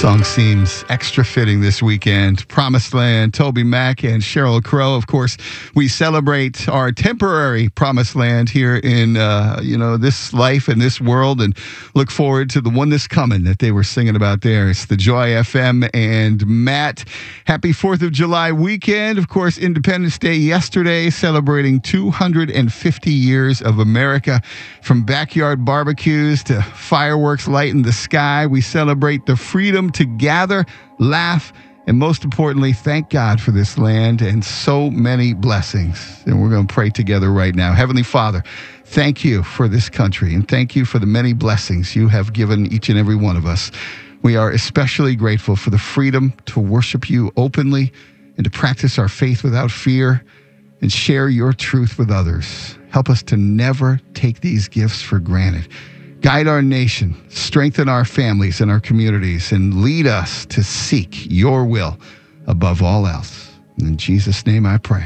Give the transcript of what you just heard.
Song seems extra fitting this weekend. Promised Land, Toby Mac and Sheryl Crow. Of course, we celebrate our temporary Promised Land here in, this life and this world, and look forward to the one that's coming that they were singing about there. It's the Joy FM and Matt. Happy 4th of July weekend. Of course, Independence Day yesterday, celebrating 250 years of America. From backyard barbecues to fireworks lighting the sky, we celebrate the freedom to gather, laugh, and most importantly, thank God for this land and so many blessings. And we're going to pray together right now. Heavenly Father, thank you for this country, and thank you for the many blessings you have given each and every one of us. We are especially grateful for the freedom to worship you openly and to practice our faith without fear and share your truth with others. Help us to never take these gifts for granted. Guide our nation, strengthen our families and our communities, and lead us to seek your will above all else. In Jesus' name I pray.